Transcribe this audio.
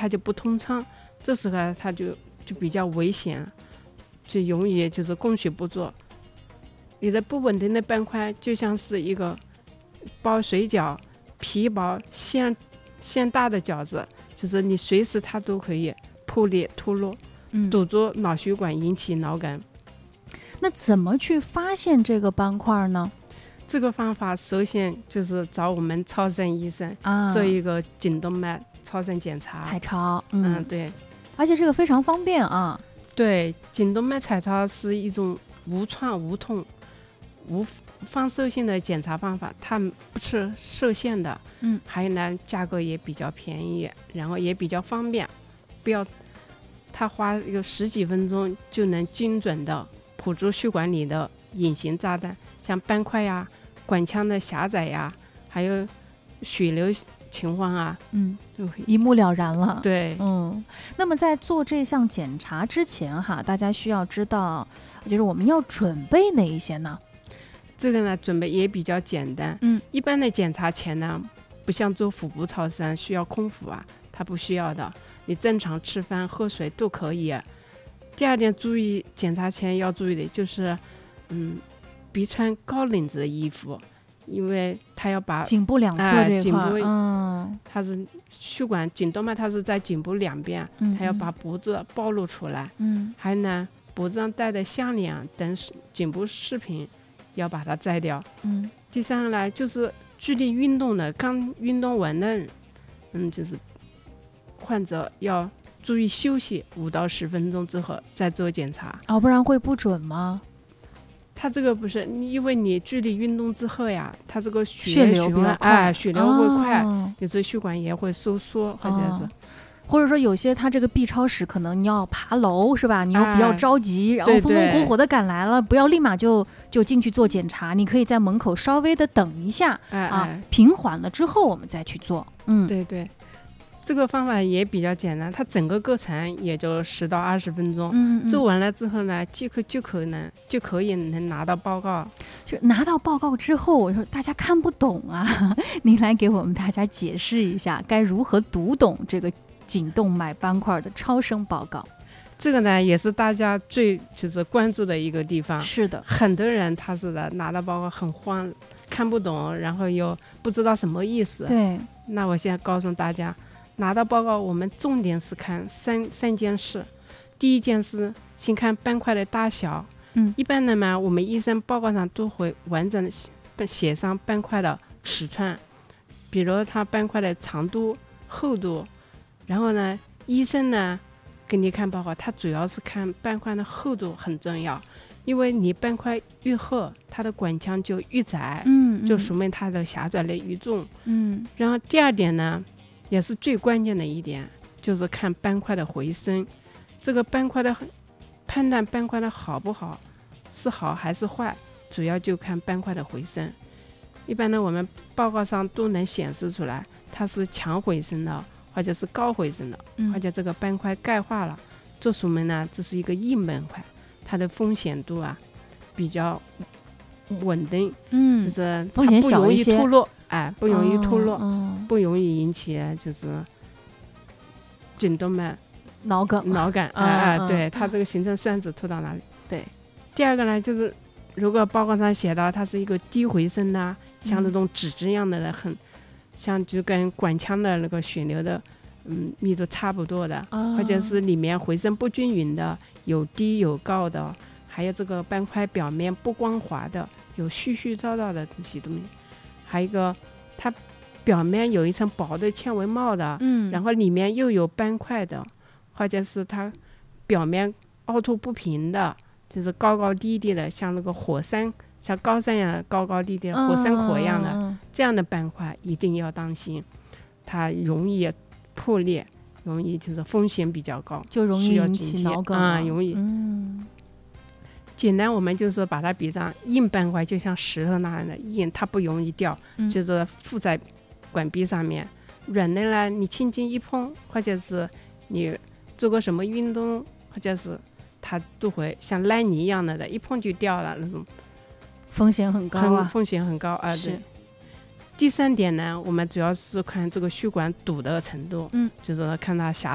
它就不通畅，这时候它就比较危险，就容易就是供血不足。你的不稳定的斑块就像是一个包水饺皮薄馅大的饺子，就是你随时它都可以破裂脱落，堵住脑血管，引起脑梗。 那怎么去发现这个斑块呢？ 这个方法首先就是找我们超声医生做一个颈动脉超声检查， 彩超。 对， 而且这个非常方便啊。 对，颈动脉彩超是一种无创无痛无放射性的检查方法，它不是射线的，还有呢价格也比较便宜，然后也比较方便，不要它花一个10几分钟就能精准的捕捉血管里的隐形炸弹，像斑块呀、管腔的狭窄呀，还有血流情况啊，就一目了然了。 对， 那么在做这项检查之前哈，大家需要知道，就是我们要准备哪一些呢？ 这个呢准备也比较简单，一般的检查前呢，不像做腹部超声需要空腹啊，它不需要的，你正常吃饭喝水都可以。第二点注意，检查前要注意的就是别穿高领子的衣服，因为它要把颈部两侧这块， 它是血管颈动脉，它是在颈部两边，它要把脖子暴露出来，还有呢脖子上戴的项链等颈部饰品要把它摘掉。第三个呢就是剧烈运动的，刚运动完的就是患者要注意休息5到10分钟之后再做检查， 不然会不准吗？ 它这个不是，因为你剧烈运动之后呀，它这个血流会快， 血流会快，有时候血管也会收缩， 或者说有些它这个 B 超室可能你要爬楼是吧？你要比较着急，然后风风火火的赶来了，不要立马就进去做检查，你可以在门口稍微的等一下，平缓了之后我们再去做。 对，这个方法也比较简单，它整个过程也就10到20分钟。做完了之后呢，就可以能拿到报告。 就拿到报告之后，我说大家看不懂啊，您来给我们大家解释一下，该如何读懂这个颈动脉斑块的超声报告。 这个呢也是大家最就是关注的一个地方。 是的， 很多人他是的拿到报告很慌，看不懂，然后又不知道什么意思。 对， 那我现在告诉大家，拿到报告我们重点是看三件事。第一件事，先看斑块的大小。一般的嘛，我们医生报告上都会完整的写上斑块的尺寸，比如它斑块的长度、厚度。然后呢，医生呢给你看报告，他主要是看斑块的厚度很重要，因为你斑块越厚，它的管腔就越窄，就说明它的狭窄的越重。然后第二点呢，也是最关键的一点，就是看斑块的回声。这个斑块的判断斑块的好不好，是好还是坏，主要就看斑块的回声。一般呢，我们报告上都能显示出来，它是强回声的，或者是高回声的，或者这个斑块钙化了，这说明呢这是一个硬斑块，它的风险度啊比较稳定，就是风险小一些， 不容易脱落，不容易脱落，不容易引起就是颈动脉脑梗，对，它这个形成栓子拖到哪里？ 对。 第二个呢，就是如果报告上写到它是一个低回声呐，像那种纸质样的很。像就跟管腔的那个血流的密度差不多的，或者是里面回声不均匀的，有低有高的，还有这个斑块表面不光滑的，有絮絮叨叨的东西，还有一个它表面有一层薄的纤维帽的，然后里面又有斑块的，或者是它表面凹凸不平的，就是高高低低的，像那个火山，像高山一样的高高低低的火山口一样的，这样的斑块一定要当心，它容易破裂，容易就是风险比较高， 就容易引起脑梗容易。简单我们就是说把它比上硬斑块，就像石头那样的硬，它不容易掉，就是附在管壁上面。软的呢，你轻轻一碰，或者是你做过什么运动，或者是它都会像烂泥一样的一碰就掉了那种。 风险很高啊， 风险很高啊。对。第三点呢，我们主要是看这个血管堵的程度，就是看它狭